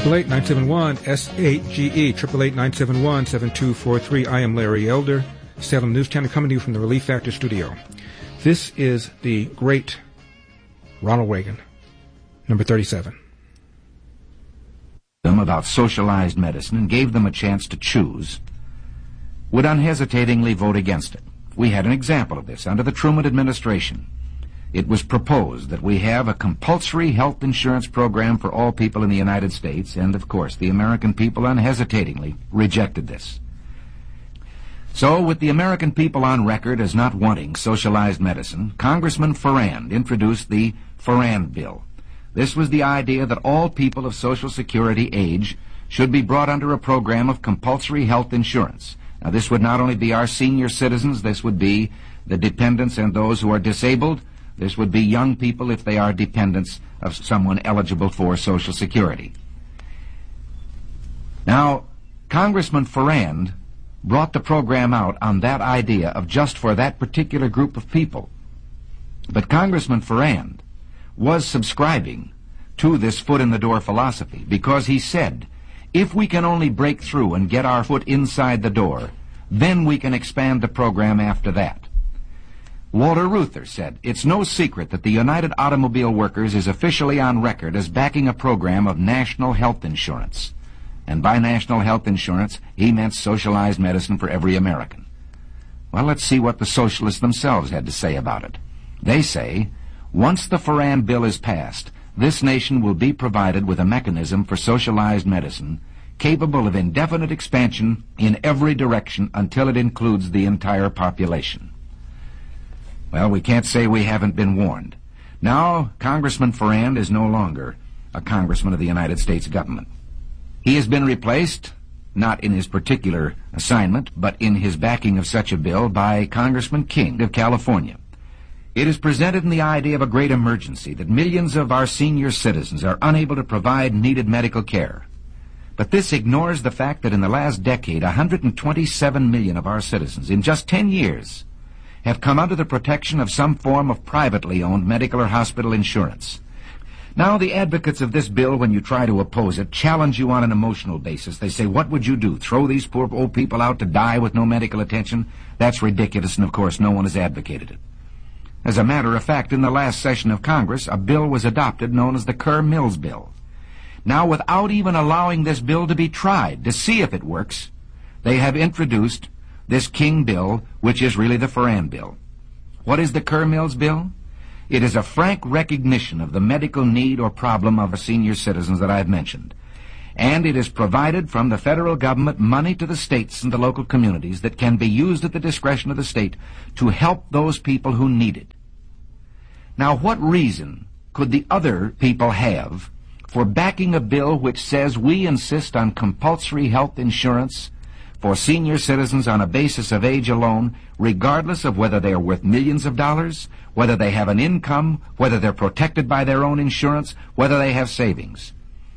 888-971-SAGE, 888-971-7243. I am Larry Elder, Salem News Channel, coming to you from the Relief Factor studio. This is the great Ronald Reagan, number 37. Them about socialized medicine and gave them a chance to choose, would unhesitatingly vote against it. We had an example of this under the Truman administration. It was proposed that we have a compulsory health insurance program for all people in the United States, and of course the American people unhesitatingly rejected this. So, with the American people on record as not wanting socialized medicine, Congressman Farrand introduced the Farrand Bill. This was the idea that all people of Social Security age should be brought under a program of compulsory health insurance. Now, this would not only be our senior citizens, this would be the dependents and those who are disabled. This would be young people if they are dependents of someone eligible for Social Security. Now, Congressman Farrand brought the program out on that idea of just for that particular group of people. But Congressman Farrand was subscribing to this foot-in-the-door philosophy because he said, if we can only break through and get our foot inside the door, then we can expand the program after that. Walter Reuther said, it's no secret that the United Automobile Workers is officially on record as backing a program of national health insurance. And by national health insurance, he meant socialized medicine for every American. Well, let's see what the socialists themselves had to say about it. They say, once the Farrand Bill is passed, this nation will be provided with a mechanism for socialized medicine capable of indefinite expansion in every direction until it includes the entire population. Well, we can't say we haven't been warned. Now, Congressman Farrand is no longer a congressman of the United States government. He has been replaced, not in his particular assignment, but in his backing of such a bill by Congressman King of California. It is presented in the idea of a great emergency that millions of our senior citizens are unable to provide needed medical care. But this ignores the fact that in the last decade, 127 million of our citizens, in just 10 years, have come under the protection of some form of privately owned medical or hospital insurance. Now, the advocates of this bill, when you try to oppose it, challenge you on an emotional basis. They say, what would you do? Throw these poor old people out to die with no medical attention? That's ridiculous, and of course no one has advocated it. As a matter of fact, in the last session of Congress, a bill was adopted known as the Kerr-Mills Bill. Now, without even allowing this bill to be tried to see if it works, they have introduced this King bill, which is really the Farrand Bill. What is the Kerr-Mills Bill? It is a frank recognition of the medical need or problem of the senior citizens that I've mentioned. And it is provided from the federal government money to the states and the local communities that can be used at the discretion of the state to help those people who need it. Now, what reason could the other people have for backing a bill which says we insist on compulsory health insurance for senior citizens on a basis of age alone, regardless of whether they are worth millions of dollars, whether they have an income, whether they're protected by their own insurance, whether they have savings?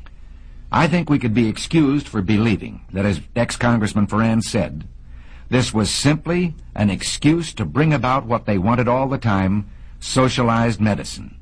I think we could be excused for believing that, as ex-Congressman Farrand said, this was simply an excuse to bring about what they wanted all the time, socialized medicine.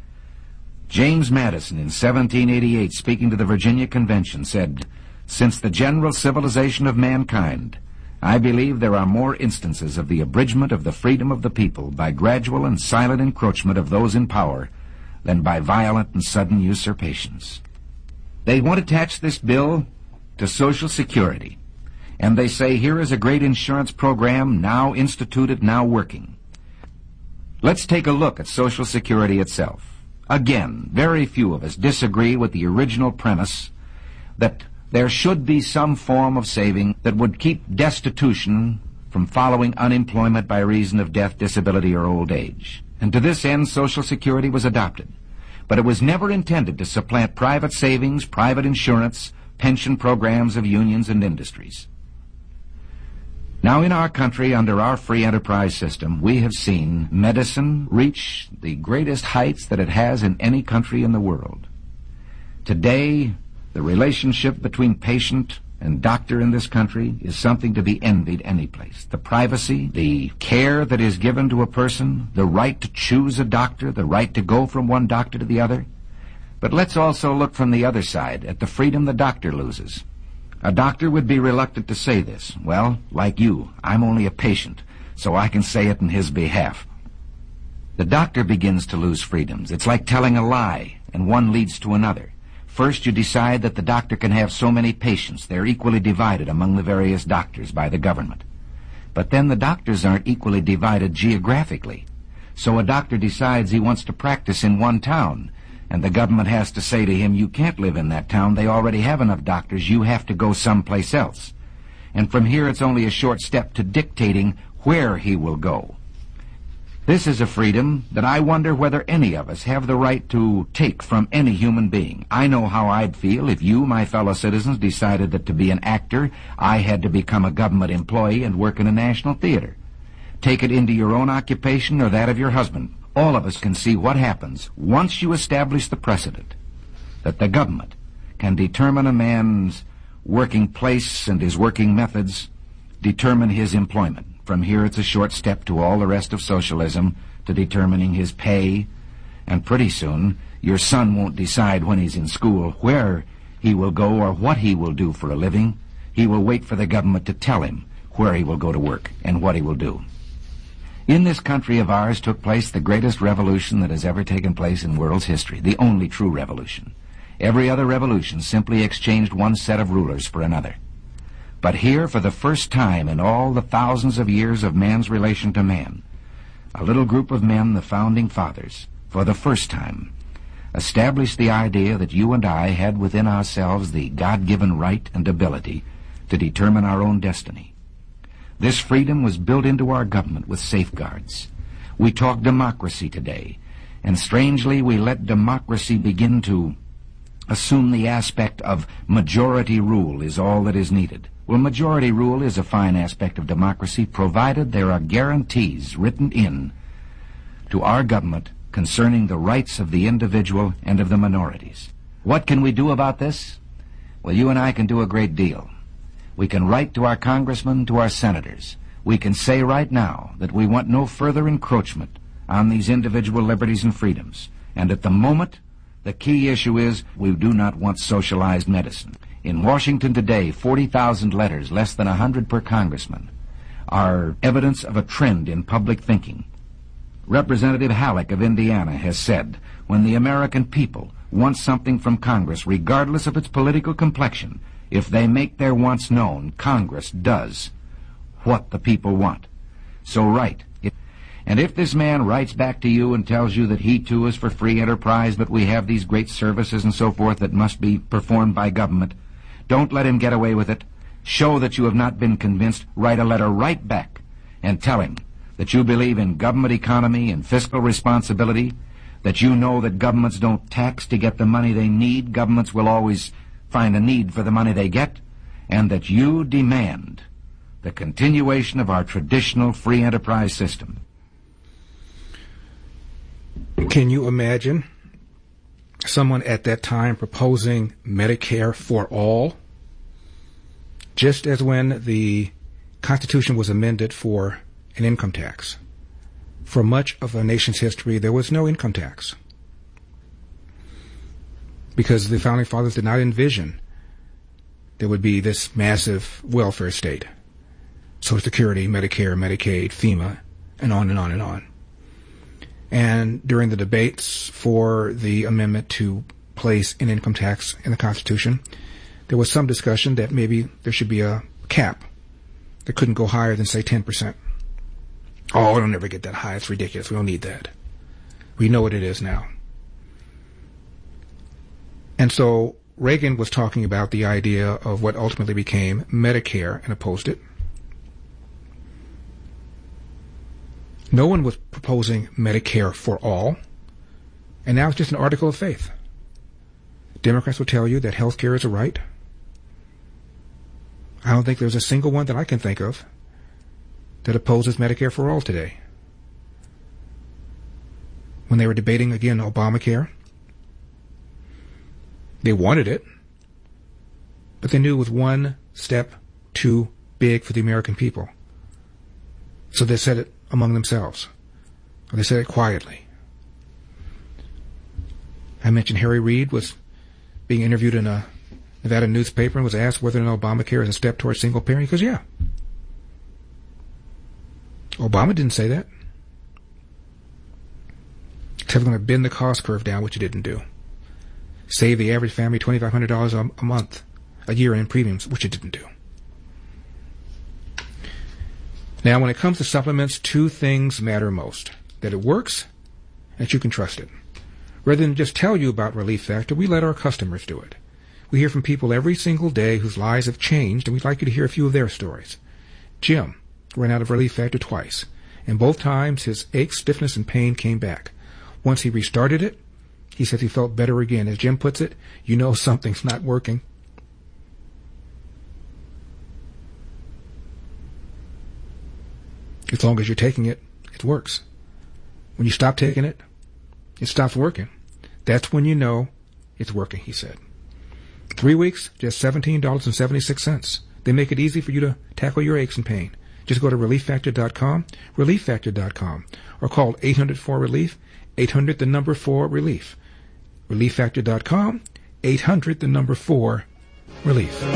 James Madison, in 1788, speaking to the Virginia Convention, said, since the general civilization of mankind, I believe there are more instances of the abridgment of the freedom of the people by gradual and silent encroachment of those in power than by violent and sudden usurpations. They want to attach this bill to Social Security, and they say here is a great insurance program now instituted, now working. Let's take a look at Social Security itself. Again, very few of us disagree with the original premise that there should be some form of saving that would keep destitution from following unemployment by reason of death, disability, or old age. And to this end, Social Security was adopted. But it was never intended to supplant private savings, private insurance, pension programs of unions and industries. Now, in our country, under our free enterprise system, we have seen medicine reach the greatest heights that it has in any country in the world. Today, the relationship between patient and doctor in this country is something to be envied any place. The privacy, the care that is given to a person, the right to choose a doctor, the right to go from one doctor to the other. But let's also look from the other side at the freedom the doctor loses. A doctor would be reluctant to say this. Well, like you, I'm only a patient, so I can say it in his behalf. The doctor begins to lose freedoms. It's like telling a lie, and one leads to another. First, you decide that the doctor can have so many patients. They're equally divided among the various doctors by the government. But then the doctors aren't equally divided geographically. So a doctor decides he wants to practice in one town, and the government has to say to him, you can't live in that town. They already have enough doctors. You have to go someplace else. And from here, it's only a short step to dictating where he will go. This is a freedom that I wonder whether any of us have the right to take from any human being. I know how I'd feel if you, my fellow citizens, decided that to be an actor, I had to become a government employee and work in a national theater. Take it into your own occupation or that of your husband. All of us can see what happens once you establish the precedent that the government can determine a man's working place and his working methods, determine his employment. From here, it's a short step to all the rest of socialism, to determining his pay, and pretty soon your son won't decide when he's in school where he will go or what he will do for a living. He will wait for the government to tell him where he will go to work and what he will do. In this country of ours took place the greatest revolution that has ever taken place in world's history, the only true revolution. Every other revolution simply exchanged one set of rulers for another. But here, for the first time in all the thousands of years of man's relation to man, a little group of men, the Founding Fathers, for the first time, established the idea that you and I had within ourselves the God-given right and ability to determine our own destiny. This freedom was built into our government with safeguards. We talk democracy today, and strangely we let democracy begin to assume the aspect of majority rule is all that is needed. Well, majority rule is a fine aspect of democracy, provided there are guarantees written in to our government concerning the rights of the individual and of the minorities. What can we do about this? Well, you and I can do a great deal. We can write to our congressmen, to our senators. We can say right now that we want no further encroachment on these individual liberties and freedoms. And at the moment, the key issue is we do not want socialized medicine. In Washington today, 40,000 letters, less than 100 per congressman, are evidence of a trend in public thinking. Representative Halleck of Indiana has said, when the American people want something from Congress, regardless of its political complexion, if they make their wants known, Congress does what the people want. So write. And if this man writes back to you and tells you that he too is for free enterprise, but we have these great services and so forth that must be performed by government, don't let him get away with it. Show that you have not been convinced. Write a letter right back and tell him that you believe in government economy and fiscal responsibility, that you know that governments don't tax to get the money they need. Governments will always find a need for the money they get, and that you demand the continuation of our traditional free enterprise system. Can you imagine someone at that time proposing Medicare for all? Just as when the Constitution was amended for an income tax. For much of a nation's history, there was no income tax, because the Founding Fathers did not envision there would be this massive welfare state. Social Security, Medicare, Medicaid, FEMA, and on and on and on. And during the debates for the amendment to place an income tax in the Constitution, there was some discussion that maybe there should be a cap that couldn't go higher than, say, 10%. Oh, it'll never get that high. It's ridiculous. We don't need that. We know what it is now. And so Reagan was talking about the idea of what ultimately became Medicare and opposed it. No one was proposing Medicare for all. And now it's just an article of faith. Democrats will tell you that health care is a right. I don't think there's a single one that I can think of that opposes Medicare for all today. When they were debating, again, Obamacare, they wanted it, but they knew it was one step too big for the American people. So they said it among themselves, or they said it quietly. I mentioned Harry Reid was being interviewed in a Nevada newspaper and was asked whether or not Obamacare is a step towards single parent. He goes, yeah. Obama didn't say that. Except we're going to bend the cost curve down, which he didn't do. Save the average family $2,500 a month, a year in premiums, which it didn't do. Now, when it comes to supplements, two things matter most. That it works, and that you can trust it. Rather than just tell you about Relief Factor, we let our customers do it. We hear from people every single day whose lives have changed, and we'd like you to hear a few of their stories. Jim ran out of Relief Factor twice, and both times his ache, stiffness, and pain came back. Once he restarted it, he says he felt better again. As Jim puts it, you know something's not working. As long as you're taking it, it works. When you stop taking it, it stops working. That's when you know it's working, he said. 3 weeks, just $17.76. They make it easy for you to tackle your aches and pain. Just go to ReliefFactor.com, ReliefFactor.com, or call 800-4-RELIEF, 800-4-RELIEF. ReliefFactor.com, 800-4-RELIEF.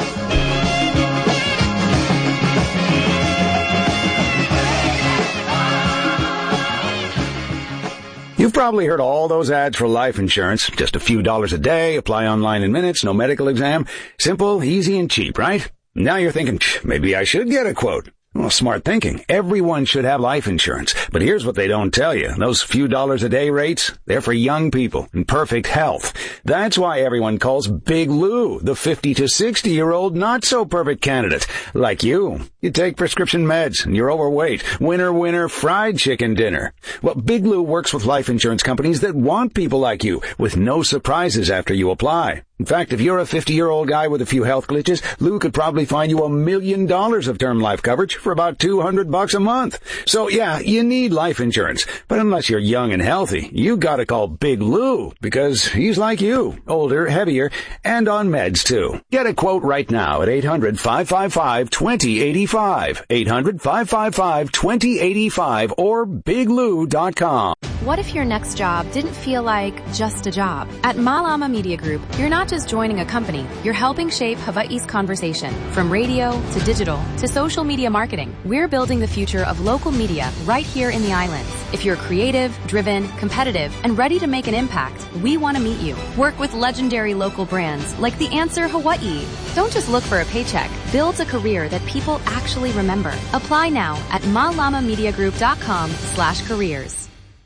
You've probably heard all those ads for life insurance. Just a few dollars a day, apply online in minutes, no medical exam. Simple, easy, and cheap, right? Now you're thinking, maybe I should get a quote. Well, smart thinking. Everyone should have life insurance. But here's what they don't tell you. Those few dollars a day rates, they're for young people in perfect health. That's why everyone calls Big Lou the 50 to 60-year-old not-so-perfect candidate. Like you. You take prescription meds and you're overweight. Winner, fried chicken dinner. Well, Big Lou works with life insurance companies that want people like you with no surprises after you apply. In fact, if you're a 50-year-old guy with a few health glitches, Lou could probably find you $1 million of term life coverage for about $200 a month. So yeah, you need life insurance. But unless you're young and healthy, you gotta call Big Lou because he's like you, older, heavier, and on meds too. Get a quote right now at 800-555-2085, 800-555-2085, or biglou.com. What if your next job didn't feel like just a job? At Malama Media Group, you're not just joining a company, you're helping shape Hawaii's conversation. From radio to digital to social media marketing, we're building the future of local media right here in the islands. If you're creative, driven, competitive, and ready to make an impact, we want to meet you. Work with legendary local brands like The Answer Hawaii. Don't just look for a paycheck. Build a career that people actually remember. Apply now at malamamediagroup.com/careers.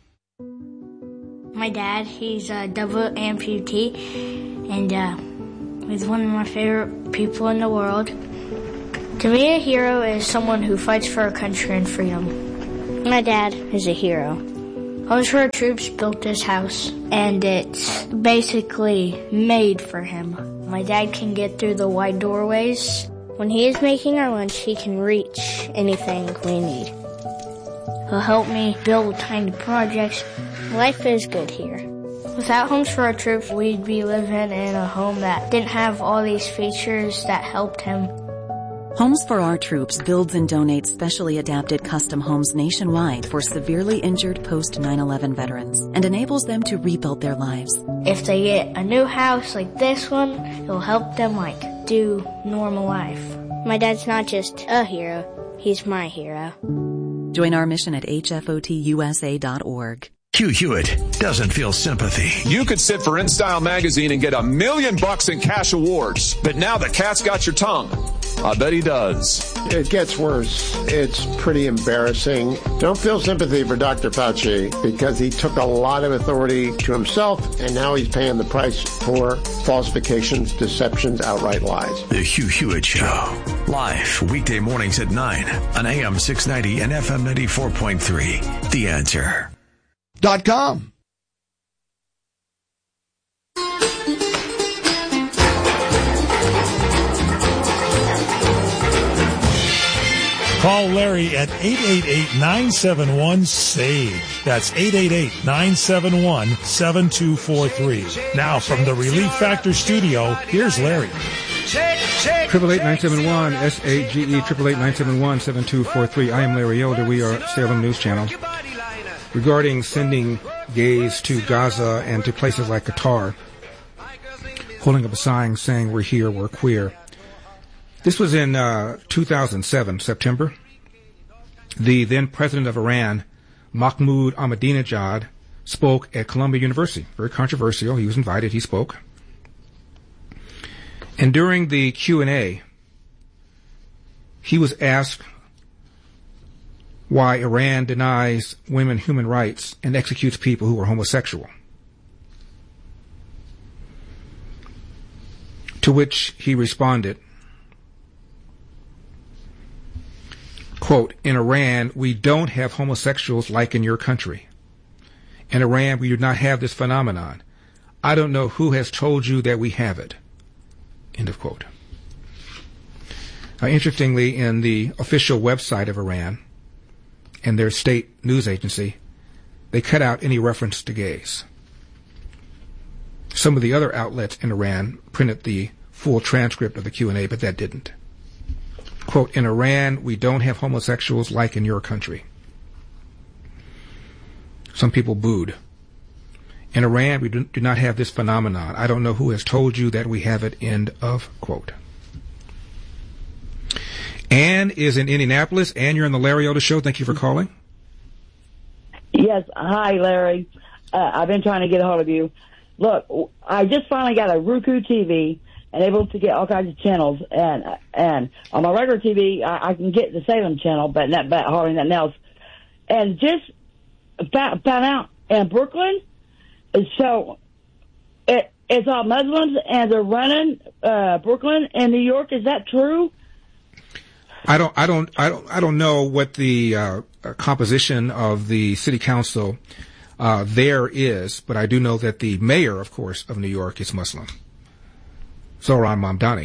My dad, he's a double amputee, and he's one of my favorite people in the world. To me, a hero is someone who fights for our country and freedom. My dad is a hero. Homes for Our Troops built this house, and it's basically made for him. My dad can get through the wide doorways. When he is making our lunch, he can reach anything we need. He'll help me build tiny projects. Life is good here. Without Homes for Our Troops, we'd be living in a home that didn't have all these features that helped him. Homes for Our Troops builds and donates specially adapted custom homes nationwide for severely injured post-9/11 veterans and enables them to rebuild their lives. If they get a new house like this one, it'll help them do normal life. My dad's not just a hero, he's my hero. Join our mission at hfotusa.org. Hugh Hewitt doesn't feel sympathy. You could sit for InStyle magazine and get $1 million in cash awards, but now the cat's got your tongue. I bet he does. It gets worse. It's pretty embarrassing. Don't feel sympathy for Dr. Fauci because he took a lot of authority to himself and now he's paying the price for falsifications, deceptions, outright lies. The Hugh Hewitt Show. Live weekday mornings at 9 on AM 690 and FM 94.3. The Answer. .com. Call Larry at 888-971-SAGE. That's 888-971-7243. Now from the Relief Factor studio, here's Larry. 888-971-SAGE, 888-971-7243. I am Larry Elder. We are Salem News Channel. Regarding sending gays to Gaza and to places like Qatar, holding up a sign saying, "We're here, we're queer." This was in 2007, September. The then president of Iran, Mahmoud Ahmadinejad, spoke at Columbia University. Very controversial. He was invited. He spoke. And during the Q&A, he was asked why Iran denies women human rights and executes people who are homosexual. To which he responded, quote, "In Iran, we don't have homosexuals like in your country. In Iran, we do not have this phenomenon. I don't know who has told you that we have it." End of quote. Interestingly, in the official website of Iran and their state news agency, they cut out any reference to gays. Some of the other outlets in Iran printed the full transcript of the Q&A, but that didn't. Quote, "In Iran, we don't have homosexuals like in your country." Some people booed. "In Iran, we do not have this phenomenon. I don't know who has told you that we have it." End of quote. Ann is in Indianapolis. Ann, you're on the Larry Elder Show. Thank you for calling. Yes. Hi, Larry. I've been trying to get a hold of you. Look, I just finally got a Roku TV and able to get all kinds of channels. And on my regular TV, I can get the Salem channel, but hardly nothing else. And just found out in Brooklyn, so it's all Muslims and they're running Brooklyn and New York. Is that true? I don't know what the composition of the city council there is, but I do know that the mayor, of course, of New York is Muslim, Zohran Mamdani,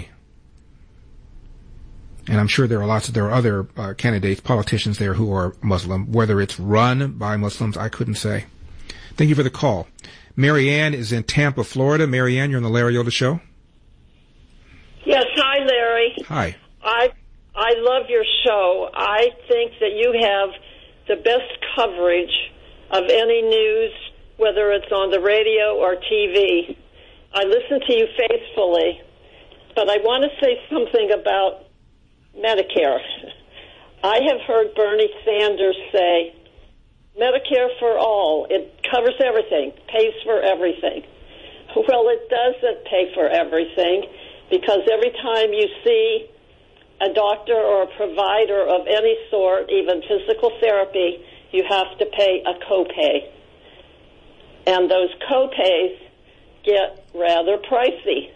and I'm sure there are other candidates, politicians there who are Muslim. Whether it's run by Muslims, I couldn't say. Thank you for the call. Mary Ann is in Tampa, Florida. Mary Ann, you're on the Larry Elder Show. Yes, hi, Larry. Hi. I love your show. I think that you have the best coverage of any news, whether it's on the radio or TV. I listen to you faithfully, but I want to say something about Medicare. I have heard Bernie Sanders say, Medicare for all, it covers everything, pays for everything. Well, it doesn't pay for everything, because every time you see a doctor or a provider of any sort, even physical therapy, you have to pay a copay. And those copays get rather pricey,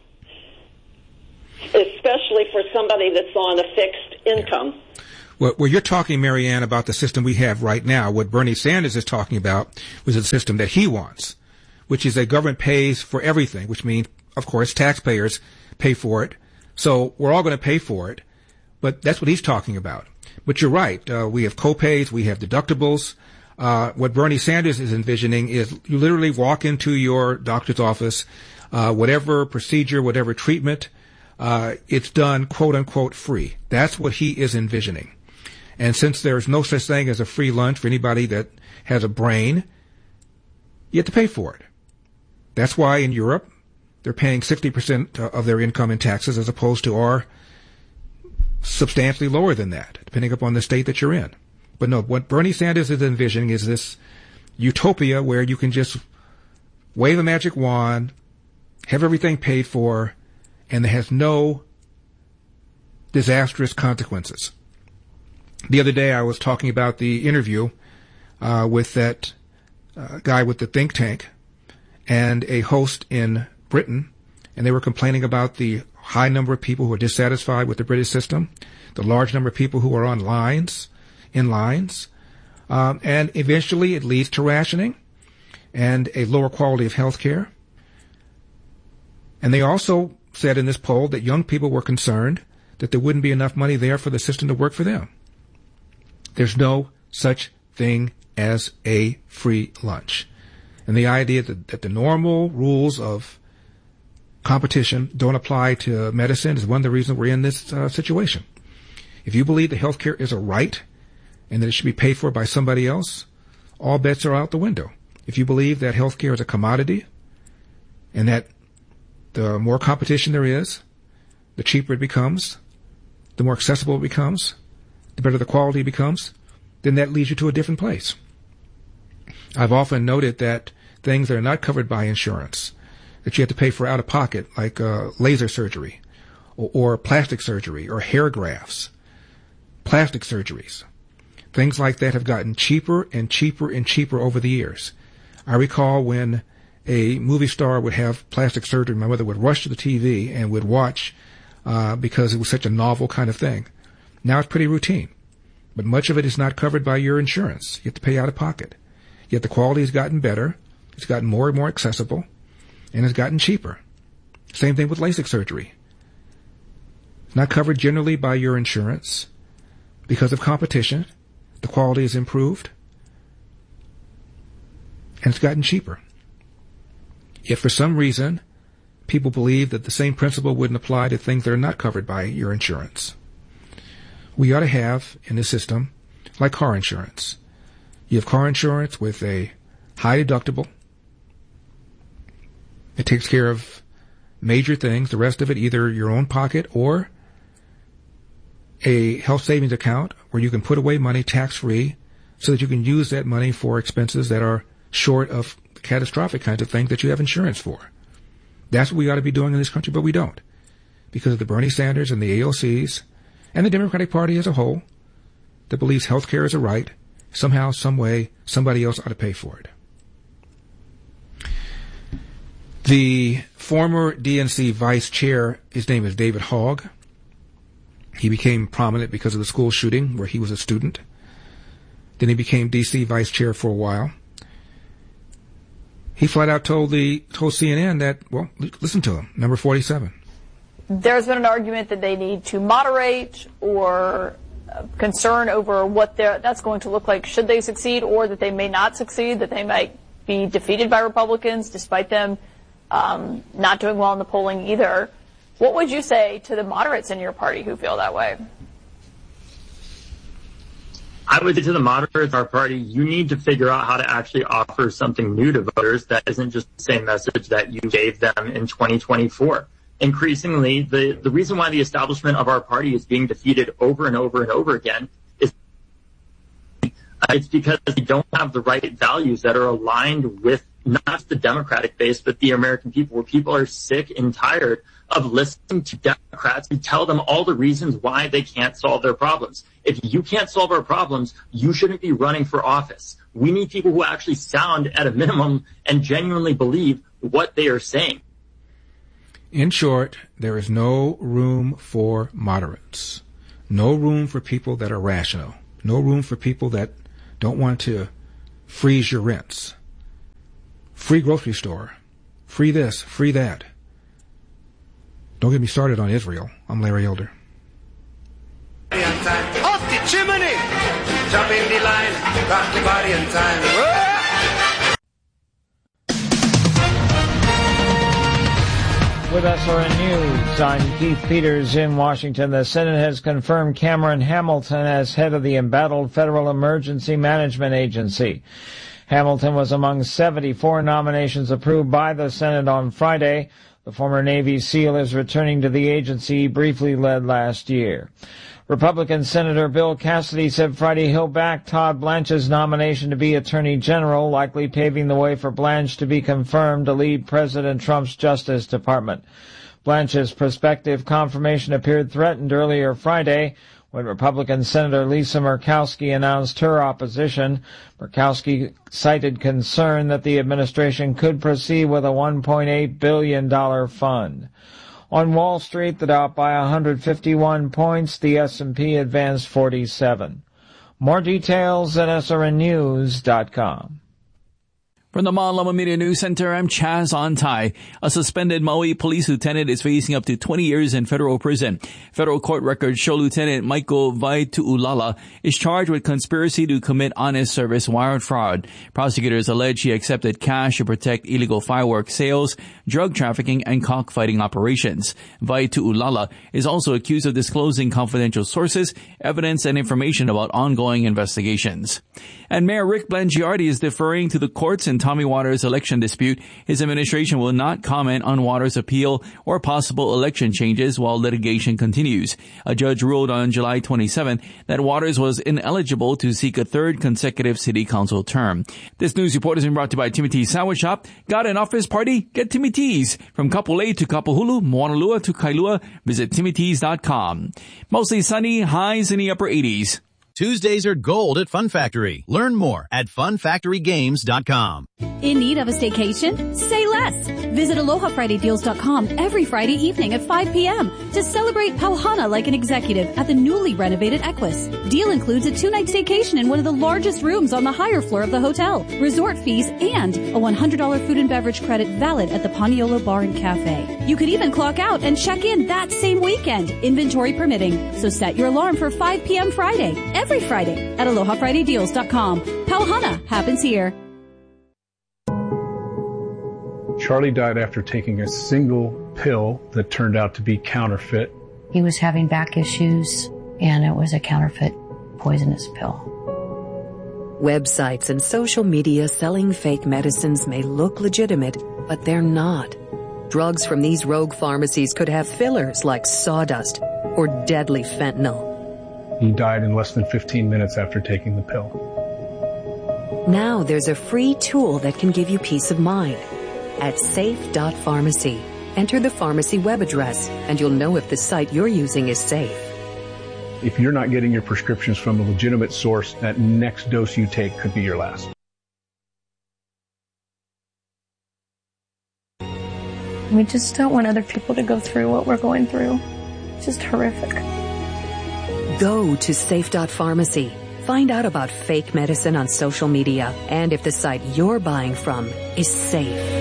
especially for somebody that's on a fixed income. Well, you're talking, Mary Ann, about the system we have right now. What Bernie Sanders is talking about was the system that he wants, which is that government pays for everything, which means, of course, taxpayers pay for it. So we're all going to pay for it, but that's what he's talking about. But you're right. We have copays. We have deductibles. What Bernie Sanders is envisioning is you literally walk into your doctor's office, whatever procedure, whatever treatment, it's done, quote unquote, free. That's what he is envisioning. And since there's no such thing as a free lunch for anybody that has a brain, you have to pay for it. That's why in Europe, they're paying 60% of their income in taxes, as opposed to our substantially lower than that, depending upon the state that you're in. But no, what Bernie Sanders is envisioning is this utopia where you can just wave a magic wand, have everything paid for, and it has no disastrous consequences. The other day I was talking about the interview with that guy with the think tank and a host in Britain, and they were complaining about the high number of people who are dissatisfied with the British system, the large number of people who are in lines, and eventually it leads to rationing and a lower quality of health care. And they also said in this poll that young people were concerned that there wouldn't be enough money there for the system to work for them. There's no such thing as a free lunch. And the idea that the normal rules of competition don't apply to medicine is one of the reasons we're in this situation. If you believe that health care is a right and that it should be paid for by somebody else, all bets are out the window. If you believe that healthcare is a commodity and that the more competition there is, the cheaper it becomes, the more accessible it becomes, the better the quality becomes, then that leads you to a different place. I've often noted that things that are not covered by insurance, that you have to pay for out of pocket, like laser surgery or plastic surgery or hair grafts, plastic surgeries, things like that have gotten cheaper and cheaper and cheaper over the years. I recall when a movie star would have plastic surgery, my mother would rush to the TV and would watch because it was such a novel kind of thing. Now it's pretty routine, but much of it is not covered by your insurance. You have to pay out of pocket. Yet the quality has gotten better, it's gotten more and more accessible, and it's gotten cheaper. Same thing with LASIK surgery. It's not covered generally by your insurance because of competition. The quality is improved, and it's gotten cheaper. Yet for some reason, people believe that the same principle wouldn't apply to things that are not covered by your insurance. We ought to have in the system, like car insurance. You have car insurance with a high deductible. It takes care of major things. The rest of it, either your own pocket or a health savings account where you can put away money tax-free so that you can use that money for expenses that are short of catastrophic kinds of things that you have insurance for. That's what we ought to be doing in this country, but we don't. Because of the Bernie Sanders and the AOCs and the Democratic Party as a whole that believes health care is a right, somehow, some way, somebody else ought to pay for it. The former DNC vice chair, his name is David Hogg. He became prominent because of the school shooting where he was a student. Then he became DC vice chair for a while. He flat out told CNN that, well, listen to him, number 47. There's been an argument that they need to moderate or concern over what that's going to look like should they succeed, or that they may not succeed, that they might be defeated by Republicans despite them not doing well in the polling either. What would you say to the moderates in your party who feel that way? I would say to the moderates in our party, you need to figure out how to actually offer something new to voters that isn't just the same message that you gave them in 2024. Increasingly, the reason why the establishment of our party is being defeated over and over and over again is it's because they don't have the right values that are aligned with not just the Democratic base, but the American people, where people are sick and tired of listening to Democrats who tell them all the reasons why they can't solve their problems. If you can't solve our problems, you shouldn't be running for office. We need people who actually sound, at a minimum, and genuinely believe what they are saying. In short, there is no room for moderates. No room for people that are rational. No room for people that don't want to freeze your rents. Free grocery store. Free this, free that. Don't get me started on Israel. I'm Larry Elder. Off the chimney! Jump in the line, rock the body in time. With SRN News, I'm Keith Peters in Washington. The Senate has confirmed Cameron Hamilton as head of the embattled Federal Emergency Management Agency. Hamilton was among 74 nominations approved by the Senate on Friday. The former Navy SEAL is returning to the agency he briefly led last year. Republican Senator Bill Cassidy said Friday he'll back Todd Blanche's nomination to be Attorney General, likely paving the way for Blanche to be confirmed to lead President Trump's Justice Department. Blanche's prospective confirmation appeared threatened earlier Friday when Republican Senator Lisa Murkowski announced her opposition. Murkowski cited concern that the administration could proceed with a $1.8 billion fund. On Wall Street, the Dow up by 151 points, the S&P advanced 47. More details at srnnews.com. From the Malama Media News Center, I'm Chaz Antay. A suspended Maui police lieutenant is facing up to 20 years in federal prison. Federal court records show Lieutenant Michael Vaitu'ulala is charged with conspiracy to commit honest service wire fraud. Prosecutors allege he accepted cash to protect illegal fireworks sales, drug trafficking, and cockfighting operations. Vaitu'ulala is also accused of disclosing confidential sources, evidence, and information about ongoing investigations. And Mayor Rick Blangiardi is deferring to the courts in Tommy Waters' election dispute, his administration will not comment on Waters' appeal or possible election changes while litigation continues. A judge ruled on July 27 that Waters was ineligible to seek a third consecutive city council term. This news report has been brought to you by Timmy T's Sandwich Shop. Got an office party? Get Timmy T's. From Kapolei to Kapahulu, Moanalua to Kailua, visit TimmyT's.com. Mostly sunny, highs in the upper 80s. Tuesdays are gold at Fun Factory. Learn more at funfactorygames.com. In need of a staycation? Say less. Visit AlohaFridayDeals.com every Friday evening at 5 p.m. to celebrate Pauhana like an executive at the newly renovated Equus. Deal includes a 2-night staycation in one of the largest rooms on the higher floor of the hotel, resort fees, and a $100 food and beverage credit valid at the Paniolo Bar and Cafe. You could even clock out and check in that same weekend, inventory permitting. So set your alarm for 5 p.m. Friday, every Friday at AlohaFridayDeals.com. Pauhana happens here. Charlie died after taking a single pill that turned out to be counterfeit. He was having back issues, and it was a counterfeit poisonous pill. Websites and social media selling fake medicines may look legitimate, but they're not. Drugs from these rogue pharmacies could have fillers like sawdust or deadly fentanyl. He died in less than 15 minutes after taking the pill. Now there's a free tool that can give you peace of mind. At safe.pharmacy, enter the pharmacy web address, and you'll know if the site you're using is safe. If you're not getting your prescriptions from a legitimate source, that next dose you take could be your last. We just don't want other people to go through what we're going through. It's just horrific. Go to safe.pharmacy. Find out about fake medicine on social media and if the site you're buying from is safe.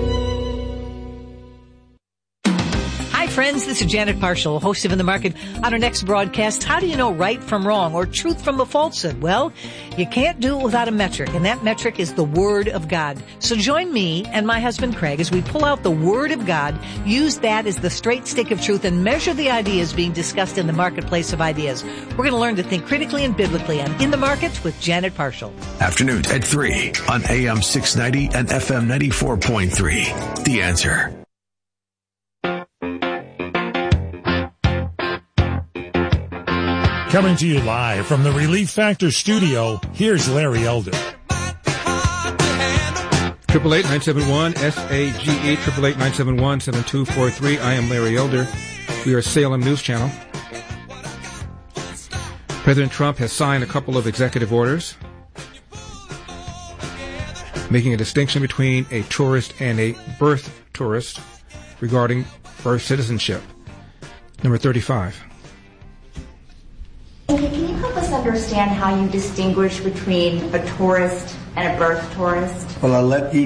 Hi, friends. This is Janet Parshall, host of In the Market. On our next broadcast, how do you know right from wrong or truth from a falsehood? Well, you can't do it without a metric, and that metric is the Word of God. So join me and my husband Craig as we pull out the Word of God, use that as the straight stick of truth, and measure the ideas being discussed in the marketplace of ideas. We're going to learn to think critically and biblically on In the Market with Janet Parshall. Afternoons at 3 on AM 690 and FM 94.3. The Answer. Coming to you live from the Relief Factor studio, here's Larry Elder. 888-971-SAGE, 888-971-7243. I am Larry Elder. We are Salem News Channel. President Trump has signed a couple of executive orders making a distinction between a tourist and a birth tourist regarding birth citizenship. Number 35. Can you help us understand how you distinguish between a tourist and a birth tourist? Well, I'll let each